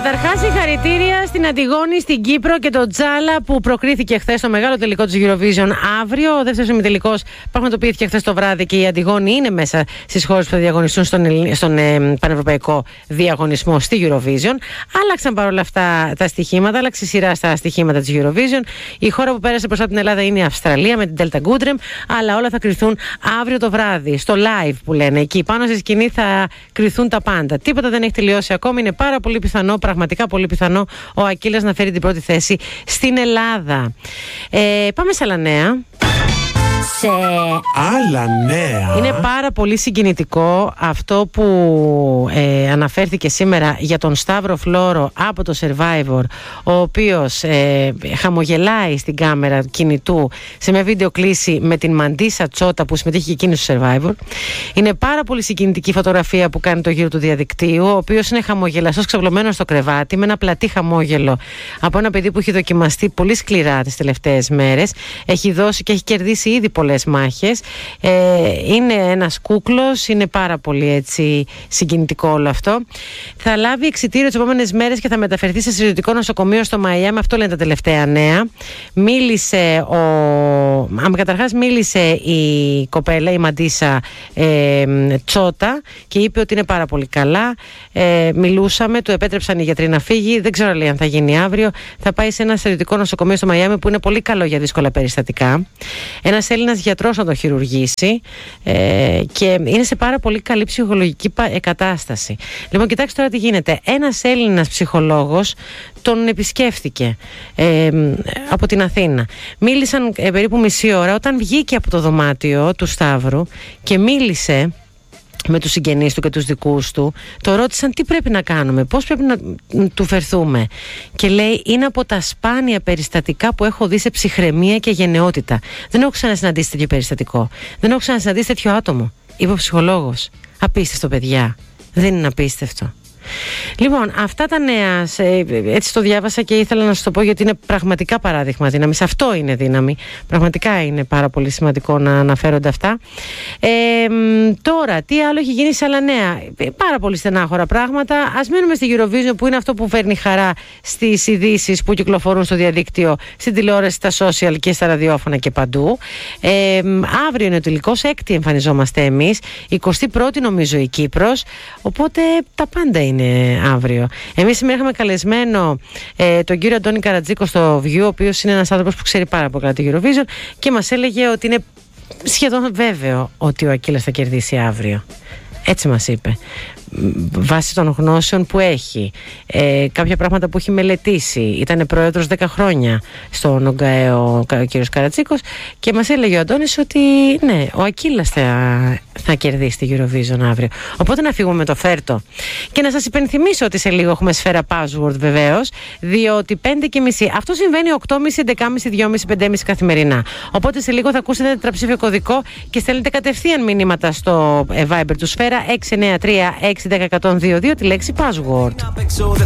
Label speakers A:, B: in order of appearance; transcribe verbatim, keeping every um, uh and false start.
A: Καταρχάς, συγχαρητήρια στην Αντιγόνη, στην Κύπρο και τον Τζάλα που προκρίθηκε χθες στο μεγάλο τελικό της Eurovision. Αύριο, ο δεύτερος ημιτελικός πραγματοποιήθηκε χθες το βράδυ και η Αντιγόνη είναι μέσα στις χώρες που θα διαγωνιστούν στον, Ελλη... στον ε, πανευρωπαϊκό διαγωνισμό στη Eurovision. Άλλαξαν παρόλα αυτά τα στοιχήματα, άλλαξε η σειρά στα στοιχήματα της Eurovision. Η χώρα που πέρασε μπροστά από την Ελλάδα είναι η Αυστραλία με την Delta Goodrem, αλλά όλα θα κριθούν αύριο το βράδυ, στο live που λένε. Εκεί πάνω στη σκηνή θα κριθούν τα πάντα. Τίποτα δεν έχει τελειώσει ακόμη. Είναι πάρα πολύ πιθανό, πραγματικά πολύ πιθανό, ο Ακύλας να φέρει την πρώτη θέση στην Ελλάδα. Ε, πάμε σε άλλα νέα.
B: Σε άλλα νέα.
A: Είναι πάρα πολύ συγκινητικό αυτό που ε, αναφέρθηκε σήμερα για τον Σταύρο Φλόρο από το Survivor, ο οποίος ε, χαμογελάει στην κάμερα κινητού σε μια βίντεο κλήση με την Μαντίσα Τσότα που συμμετείχε και εκείνη στο Survivor. Είναι πάρα πολύ συγκινητική φωτογραφία που κάνει το γύρο του διαδικτύου, ο οποίος είναι χαμογελαστός, ξαπλωμένος στο κρεβάτι με ένα πλατή χαμόγελο από ένα παιδί που έχει δοκιμαστεί πολύ σκληρά τις τελευταίες μέρες. Έχει δώσει και έχει κερδίσει ήδη πολλές μάχες. Ε, είναι ένας κούκλος, είναι πάρα πολύ έτσι συγκινητικό όλο αυτό. Θα λάβει εξιτήριο τις επόμενες μέρες και θα μεταφερθεί σε στρατιωτικό νοσοκομείο στο Μαϊάμι. Αυτό λένε τα τελευταία νέα. Μίλησε ο... Α, καταρχάς μίλησε η κοπέλα, η Μαντίσα ε, Τσότα, και είπε ότι είναι πάρα πολύ καλά. Ε, μιλούσαμε, του επέτρεψαν οι γιατροί να φύγει. Δεν ξέρω, λέει, αν θα γίνει αύριο. Θα πάει σε ένα στρατιωτικό νοσοκομείο στο Μαϊάμι που είναι πολύ καλό για δύσκολα περιστατικά. Ένας Έλληνας γιατρός να το χειρουργήσει ε, και είναι σε πάρα πολύ καλή ψυχολογική κατάσταση. Λοιπόν, κοιτάξτε τώρα τι γίνεται. Ένας Έλληνας ψυχολόγος τον επισκέφθηκε ε, από την Αθήνα. Μίλησαν ε, περίπου μισή ώρα. Όταν βγήκε από το δωμάτιο του Σταύρου και μίλησε με τους συγγενείς του και τους δικούς του, το ρώτησαν τι πρέπει να κάνουμε, πώς πρέπει να του φερθούμε, και λέει: είναι από τα σπάνια περιστατικά που έχω δει σε ψυχραιμία και γενναιότητα. Δεν έχω ξανασυναντήσει τέτοιο περιστατικό, δεν έχω ξανασυναντήσει τέτοιο άτομο, είπε ο ψυχολόγος. Απίστευτο, παιδιά, δεν είναι απίστευτο? Λοιπόν, αυτά τα νέα, έτσι το διάβασα και ήθελα να σας το πω γιατί είναι πραγματικά παράδειγμα δύναμης. Αυτό είναι δύναμη. Πραγματικά είναι πάρα πολύ σημαντικό να αναφέρονται αυτά. Ε, τώρα, τι άλλο έχει γίνει σε άλλα νέα? Πάρα πολύ στενάχωρα πράγματα. Ας μείνουμε στη Eurovision, που είναι αυτό που φέρνει χαρά στις ειδήσεις που κυκλοφορούν στο διαδίκτυο, στην τηλεόραση, στα social και στα ραδιόφωνα και παντού. Ε, αύριο είναι ο τελικός, έκτη εμφανιζόμαστε εμείς. εικοστή πρώτη νομίζω η Κύπρος. Οπότε τα πάντα είναι αύριο. Εμείς σήμερα είχαμε καλεσμένο ε, τον κύριο Αντώνη Καρατζίκο στο View, ο οποίος είναι ένας άνθρωπος που ξέρει πάρα πολύ καλά τη Eurovision και μας έλεγε ότι είναι σχεδόν βέβαιο ότι ο Ακύλας θα κερδίσει αύριο. Έτσι μας είπε. Βάσει των γνώσεων που έχει, ε, κάποια πράγματα που έχει μελετήσει. Ήταν πρόεδρος δέκα χρόνια στον ΟΓΚΑΕ ο κύριος Καρατσίκος και μας έλεγε ο Αντώνης ότι ναι, ο Ακύλας θα, θα κερδίσει τη Eurovision αύριο. Οπότε να φύγουμε με το φέρτο. Και να σας υπενθυμίσω ότι σε λίγο έχουμε σφαίρα password βεβαίως, διότι πέντε και μισή, αυτό συμβαίνει οκτώ και μισή, έντεκα και μισή, δύο και μισή, πέντε και μισή καθημερινά. Οπότε σε λίγο θα ακούσετε τετραψήφιο κωδικό και στέλνετε κατευθείαν μηνύματα στο Viber του Σφαίρα έξι εννιά τρία έξι ένα μηδέν ένα μηδέν δύο δύο τη λέξη password.